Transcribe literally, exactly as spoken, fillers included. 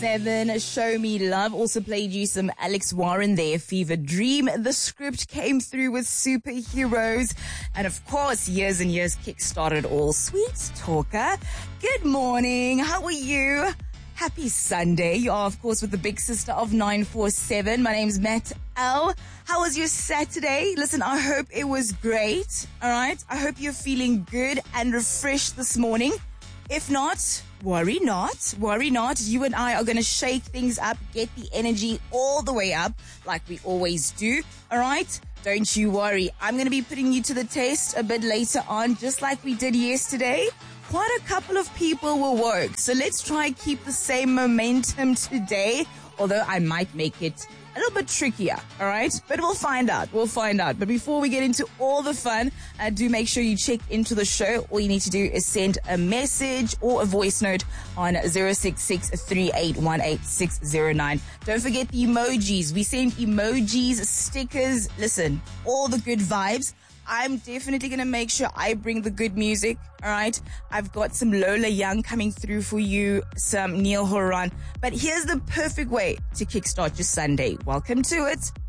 Seven, Show Me Love. Also played you some Alex Warren there, Fever Dream. The script came through with Superheroes. And of course, Years and Years kickstarted all. Sweet Talker. Good morning. How are you? Happy Sunday. You are, of course, with the big sister of nine four seven. My name's Matt L. How was your Saturday? Listen, I hope it was great. All right. I hope you're feeling good and refreshed this morning. If not, worry not, worry not. You and I are going to shake things up, get the energy all the way up like we always do. All right? Don't you worry. I'm going to be putting you to the test a bit later on, just like we did yesterday. Quite a couple of people were woke. So let's try and keep the same momentum today, although I might make it a little bit trickier, all right? But we'll find out. We'll find out. But before we get into all the fun, uh, do make sure you check into the show. All you need to do is send a message or a voice note on zero six six, three eight one eight, six zero nine. Don't forget the emojis. We send emojis, stickers. Listen, all the good vibes. I'm definitely going to make sure I bring the good music, all right? I've got some Lola Young coming through for you, some Neil Horan. But here's the perfect way to kickstart your Sunday. Welcome to it.